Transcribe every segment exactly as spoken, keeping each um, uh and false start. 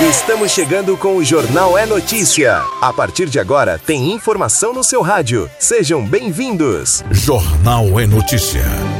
Estamos chegando com o Jornal É Notícia. A partir de agora, tem informação no seu rádio. Sejam bem-vindos. Jornal É Notícia.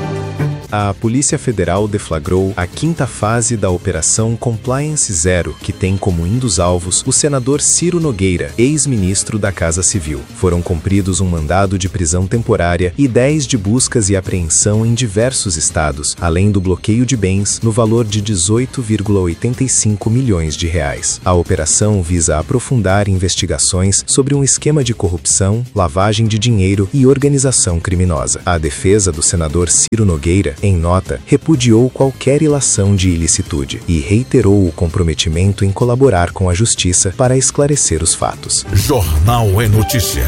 A Polícia Federal deflagrou a quinta fase da Operação Compliance Zero, que tem como um dos alvos o senador Ciro Nogueira, ex-ministro da Casa Civil. Foram cumpridos um mandado de prisão temporária e dez de buscas e apreensão em diversos estados, além do bloqueio de bens no valor de dezoito vírgula oitenta e cinco milhões de reais. A operação visa aprofundar investigações sobre um esquema de corrupção, lavagem de dinheiro e organização criminosa. A defesa do senador Ciro Nogueira, em nota, repudiou qualquer ilação de ilicitude e reiterou o comprometimento em colaborar com a Justiça para esclarecer os fatos. Jornal É Notícia.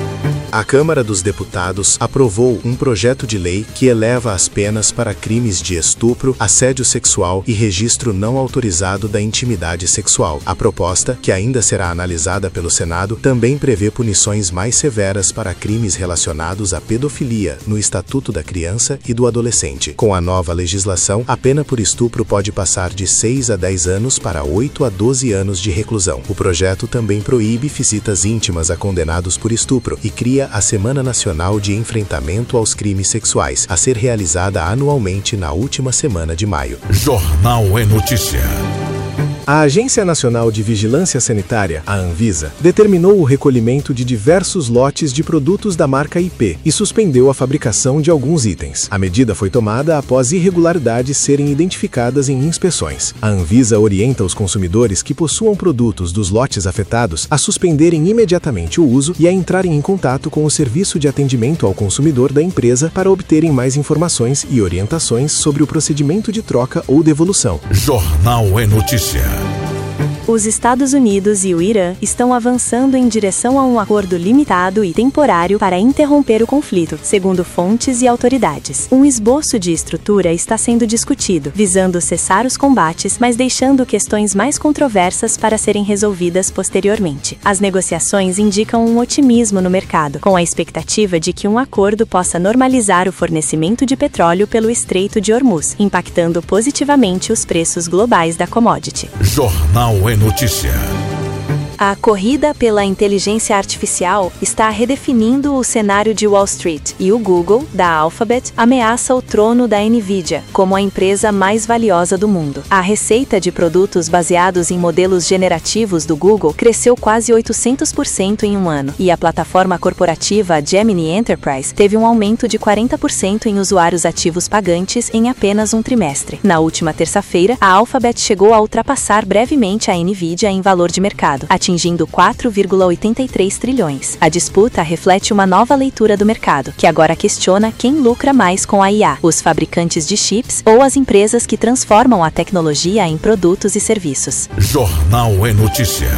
A Câmara dos Deputados aprovou um projeto de lei que eleva as penas para crimes de estupro, assédio sexual e registro não autorizado da intimidade sexual. A proposta, que ainda será analisada pelo Senado, também prevê punições mais severas para crimes relacionados à pedofilia no Estatuto da Criança e do Adolescente. Com a nova legislação, a pena por estupro pode passar de seis a dez anos para oito a doze anos de reclusão. O projeto também proíbe visitas íntimas a condenados por estupro e cria a Semana Nacional de Enfrentamento aos Crimes Sexuais, a ser realizada anualmente na última semana de maio. Jornal É Notícia. A Agência Nacional de Vigilância Sanitária, a Anvisa, determinou o recolhimento de diversos lotes de produtos da marca I P e suspendeu a fabricação de alguns itens. A medida foi tomada após irregularidades serem identificadas em inspeções. A Anvisa orienta os consumidores que possuam produtos dos lotes afetados a suspenderem imediatamente o uso e a entrarem em contato com o Serviço de Atendimento ao Consumidor da empresa para obterem mais informações e orientações sobre o procedimento de troca ou devolução. Jornal É Notícia. Os Estados Unidos e o Irã estão avançando em direção a um acordo limitado e temporário para interromper o conflito, segundo fontes e autoridades. Um esboço de estrutura está sendo discutido, visando cessar os combates, mas deixando questões mais controversas para serem resolvidas posteriormente. As negociações indicam um otimismo no mercado, com a expectativa de que um acordo possa normalizar o fornecimento de petróleo pelo Estreito de Hormuz, impactando positivamente os preços globais da commodity. Jornal É Notícia. A corrida pela inteligência artificial está redefinindo o cenário de Wall Street, e o Google, da Alphabet, ameaça o trono da Nvidia como a empresa mais valiosa do mundo. A receita de produtos baseados em modelos generativos do Google cresceu quase oitocentos por cento em um ano, e a plataforma corporativa Gemini Enterprise teve um aumento de quarenta por cento em usuários ativos pagantes em apenas um trimestre. Na última terça-feira, a Alphabet chegou a ultrapassar brevemente a Nvidia em valor de mercado, atingindo quatro vírgula oitenta e três trilhões. A disputa reflete uma nova leitura do mercado, que agora questiona quem lucra mais com a I A, os fabricantes de chips ou as empresas que transformam a tecnologia em produtos e serviços. Jornal É Notícia.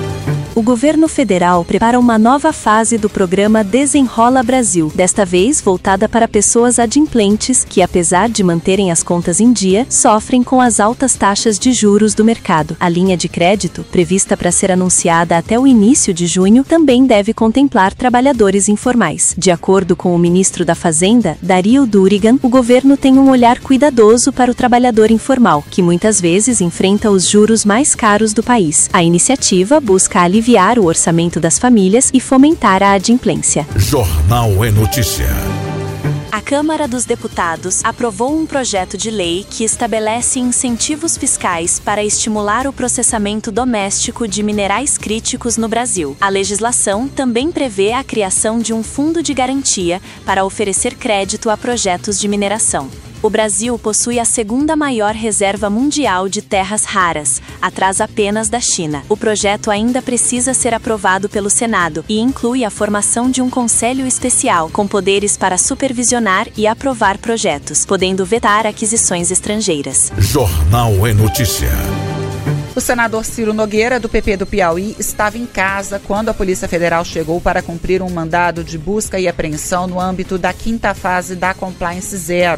O governo federal prepara uma nova fase do programa Desenrola Brasil, desta vez voltada para pessoas adimplentes que, apesar de manterem as contas em dia, sofrem com as altas taxas de juros do mercado. A linha de crédito, prevista para ser anunciada até o início de junho, também deve contemplar trabalhadores informais. De acordo com o ministro da Fazenda, Dario Durigan, o governo tem um olhar cuidadoso para o trabalhador informal, que muitas vezes enfrenta os juros mais caros do país. A iniciativa busca aliviar o orçamento das famílias e fomentar a adimplência. Jornal É Notícia. A Câmara dos Deputados aprovou um projeto de lei que estabelece incentivos fiscais para estimular o processamento doméstico de minerais críticos no Brasil. A legislação também prevê a criação de um fundo de garantia para oferecer crédito a projetos de mineração. O Brasil possui a segunda maior reserva mundial de terras raras, atrás apenas da China. O projeto ainda precisa ser aprovado pelo Senado e inclui a formação de um conselho especial com poderes para supervisionar e aprovar projetos, podendo vetar aquisições estrangeiras. Jornal É Notícia. O senador Ciro Nogueira, do P P do Piauí, estava em casa quando a Polícia Federal chegou para cumprir um mandado de busca e apreensão no âmbito da quinta fase da Compliance Zero.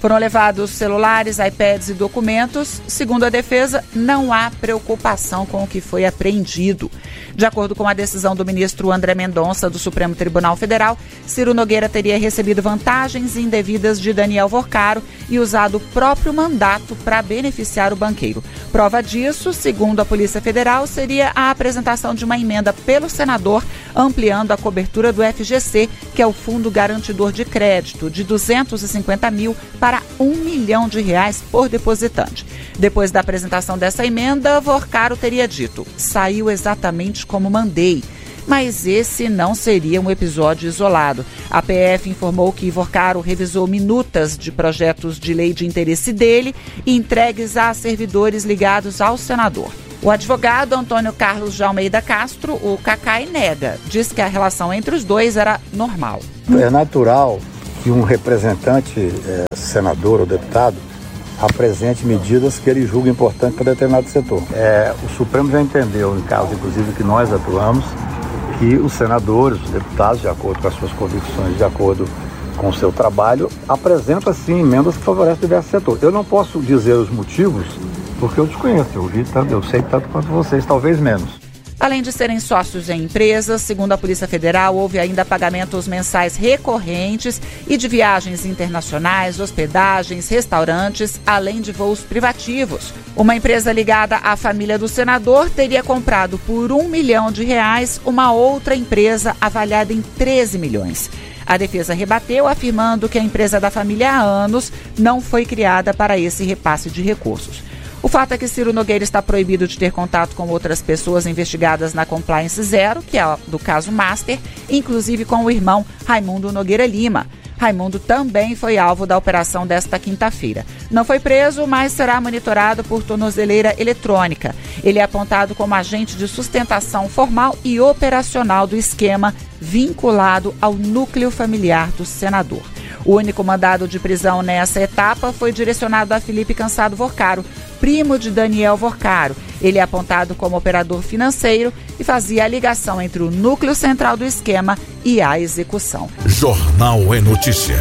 Foram levados celulares, iPads e documentos. Segundo a defesa, não há preocupação com o que foi apreendido. De acordo com a decisão do ministro André Mendonça, do Supremo Tribunal Federal, Ciro Nogueira teria recebido vantagens indevidas de Daniel Vorcaro e usado o próprio mandato para beneficiar o banqueiro. Prova disso, segundo a Polícia Federal, seria a apresentação de uma emenda pelo senador ampliando a cobertura do F G C, que é o Fundo Garantidor de Crédito, de duzentos e cinquenta mil para um milhão de reais por depositante. Depois da apresentação dessa emenda, Vorcaro teria dito: saiu exatamente como mandei. Mas esse não seria um episódio isolado. A P F informou que Vorcaro revisou minutas de projetos de lei de interesse dele e entregues a servidores ligados ao senador. O advogado Antônio Carlos de Almeida Castro, o Cacai, nega. Diz que a relação entre os dois era normal. É natural que um representante, é, senador ou deputado, apresente medidas que ele julga importantes para determinado setor. É, o Supremo já entendeu, em casos inclusive que nós atuamos, que os senadores, os deputados, de acordo com as suas convicções, de acordo com o seu trabalho, apresentam sim emendas que favorecem diversos setores. Eu não posso dizer os motivos, porque eu desconheço, eu vi tanto, eu sei tanto quanto vocês, talvez menos. Além de serem sócios em empresas, segundo a Polícia Federal, houve ainda pagamentos mensais recorrentes e de viagens internacionais, hospedagens, restaurantes, além de voos privativos. Uma empresa ligada à família do senador teria comprado por um milhão de reais uma outra empresa avaliada em treze milhões. A defesa rebateu, afirmando que a empresa da família há anos não foi criada para esse repasse de recursos. O fato é que Ciro Nogueira está proibido de ter contato com outras pessoas investigadas na Compliance Zero, que é do caso Master, inclusive com o irmão Raimundo Nogueira Lima. Raimundo também foi alvo da operação desta quinta-feira. Não foi preso, mas será monitorado por tornozeleira eletrônica. Ele é apontado como agente de sustentação formal e operacional do esquema vinculado ao núcleo familiar do senador. O único mandado de prisão nessa etapa foi direcionado a Felipe Cansado Vorcaro, primo de Daniel Vorcaro. Ele é apontado como operador financeiro e fazia a ligação entre o núcleo central do esquema e a execução. Jornal é Notícia.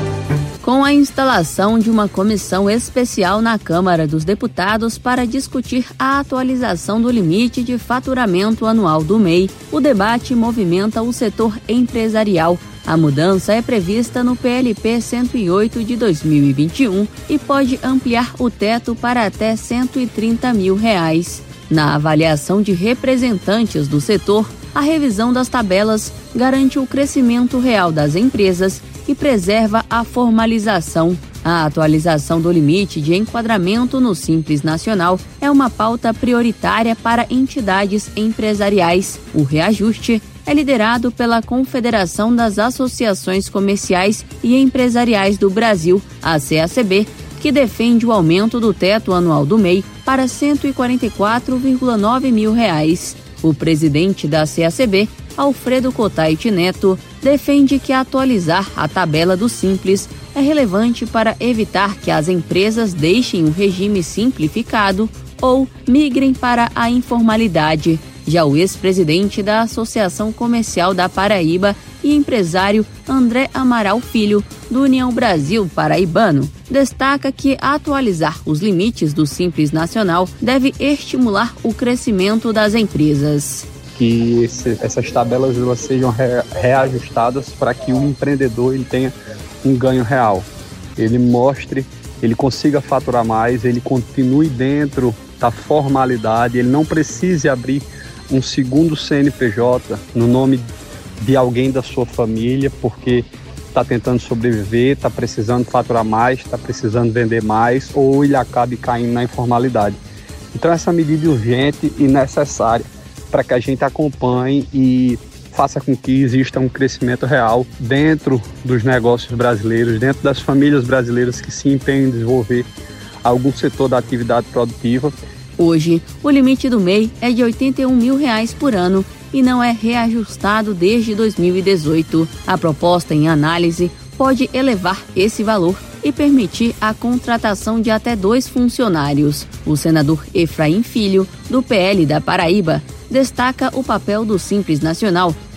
Com a instalação de uma comissão especial na Câmara dos Deputados para discutir a atualização do limite de faturamento anual do M E I, o debate movimenta o setor empresarial. A mudança é prevista no P L P cento e oito de dois mil e vinte e um e pode ampliar o teto para até cento e trinta mil reais. Na avaliação de representantes do setor, a revisão das tabelas garante o crescimento real das empresas e preserva a formalização. A atualização do limite de enquadramento no Simples Nacional é uma pauta prioritária para entidades empresariais. O reajuste é liderado pela Confederação das Associações Comerciais e Empresariais do Brasil, a C A C B, que defende o aumento do teto anual do M E I para cento e quarenta e quatro vírgula nove mil reais. O presidente da C A C B, Alfredo Cotait Neto, defende que atualizar a tabela do Simples é relevante para evitar que as empresas deixem o regime simplificado ou migrem para a informalidade. Já o ex-presidente da Associação Comercial da Paraíba e empresário André Amaral Filho, do União Brasil Paraibano, destaca que atualizar os limites do Simples Nacional deve estimular o crescimento das empresas. Que esse, essas tabelas elas sejam re, reajustadas para que o empreendedor ele tenha um ganho real. Ele mostre, ele consiga faturar mais, ele continue dentro da formalidade, ele não precise abrir um segundo C N P J no nome de alguém da sua família, porque está tentando sobreviver, está precisando faturar mais, está precisando vender mais, ou ele acabe caindo na informalidade. Então essa medida é urgente e necessária para que a gente acompanhe e faça com que exista um crescimento real dentro dos negócios brasileiros, dentro das famílias brasileiras que se empenham em desenvolver algum setor da atividade produtiva. Hoje, o limite do M E I é de oitenta e um mil reais por ano e não é reajustado desde dois mil e dezoito. A proposta em análise pode elevar esse valor e permitir a contratação de até dois funcionários. O senador Efraim Filho, do P L da Paraíba, destaca o papel do Simples Nacional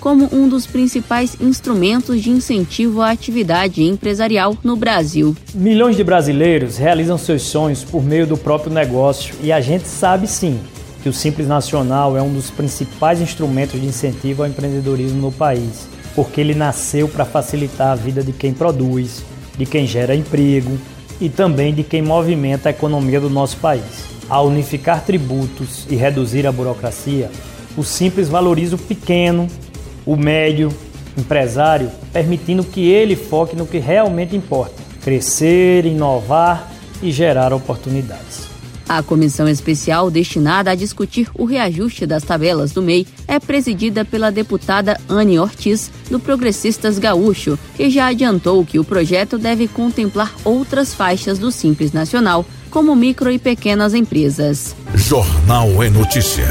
como um dos principais instrumentos de incentivo à atividade empresarial no Brasil. Milhões de brasileiros realizam seus sonhos por meio do próprio negócio e a gente sabe sim que o Simples Nacional é um dos principais instrumentos de incentivo ao empreendedorismo no país, porque ele nasceu para facilitar a vida de quem produz, de quem gera emprego e também de quem movimenta a economia do nosso país. Ao unificar tributos e reduzir a burocracia, o Simples valoriza o pequeno, o médio, empresário, permitindo que ele foque no que realmente importa: crescer, inovar e gerar oportunidades. A comissão especial destinada a discutir o reajuste das tabelas do M E I é presidida pela deputada Anne Ortiz, do Progressistas Gaúcho, que já adiantou que o projeto deve contemplar outras faixas do Simples Nacional, como micro e pequenas empresas. Jornal é Notícia.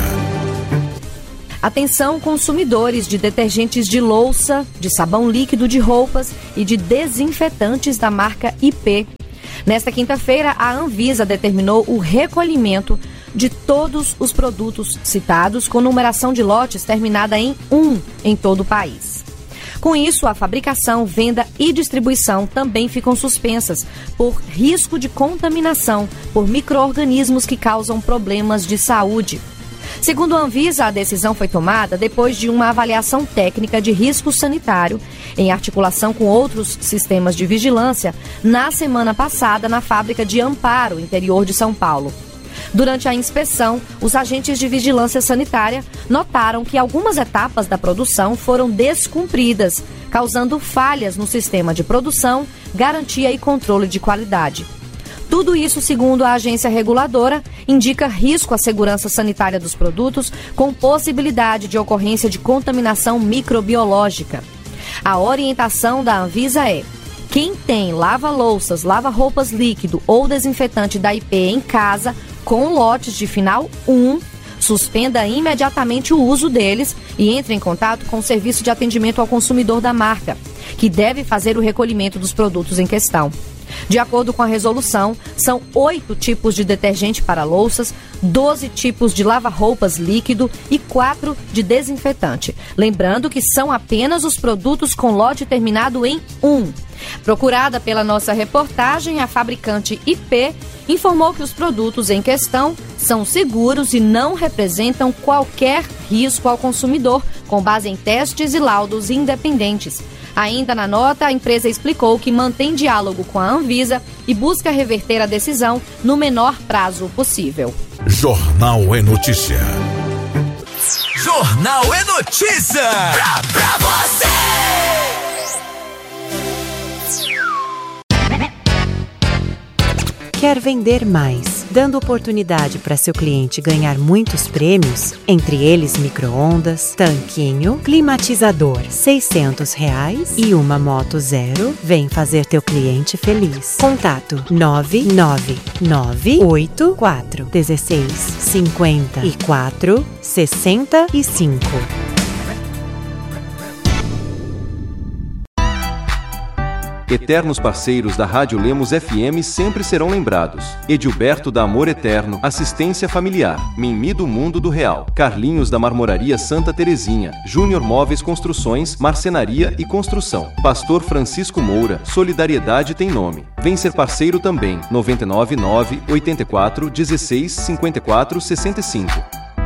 Atenção, consumidores de detergentes de louça, de sabão líquido de roupas e de desinfetantes da marca I P. Nesta quinta-feira, a Anvisa determinou o recolhimento de todos os produtos citados com numeração de lotes terminada em um em todo o país. Com isso, a fabricação, venda e distribuição também ficam suspensas por risco de contaminação por micro-organismos que causam problemas de saúde. Segundo a Anvisa, a decisão foi tomada depois de uma avaliação técnica de risco sanitário, em articulação com outros sistemas de vigilância, na semana passada na fábrica de Amparo, interior de São Paulo. Durante a inspeção, os agentes de vigilância sanitária notaram que algumas etapas da produção foram descumpridas, causando falhas no sistema de produção, garantia e controle de qualidade. Tudo isso, segundo a agência reguladora, indica risco à segurança sanitária dos produtos, com possibilidade de ocorrência de contaminação microbiológica. A orientação da Anvisa é: quem tem lava-louças, lava-roupas líquido ou desinfetante da I P em casa com lotes de final um, suspenda imediatamente o uso deles e entre em contato com o Serviço de Atendimento ao Consumidor da marca, que deve fazer o recolhimento dos produtos em questão. De acordo com a resolução, são oito tipos de detergente para louças, doze tipos de lava-roupas líquido e quatro de desinfetante. Lembrando que são apenas os produtos com lote terminado em um. Procurada pela nossa reportagem, a fabricante I P informou que os produtos em questão são seguros e não representam qualquer risco ao consumidor, com base em testes e laudos independentes. Ainda na nota, a empresa explicou que mantém diálogo com a Anvisa e busca reverter a decisão no menor prazo possível. Jornal é Notícia. Jornal é Notícia! Pra, pra você! Quer vender mais, dando oportunidade para seu cliente ganhar muitos prêmios? Entre eles micro-ondas, tanquinho, climatizador, seiscentos reais e uma moto zero? Vem fazer teu cliente feliz. Contato nove nove nove oito quatro um seis cinco quatro seis cinco. Eternos parceiros da Rádio Lemos F M sempre serão lembrados. Edilberto da Amor Eterno, Assistência Familiar, Mimi do Mundo do Real, Carlinhos da Marmoraria Santa Terezinha, Júnior Móveis Construções, Marcenaria e Construção, Pastor Francisco Moura, Solidariedade tem nome. Vem ser parceiro também, nove nove nove oito quatro um seis cinco quatro seis cinco.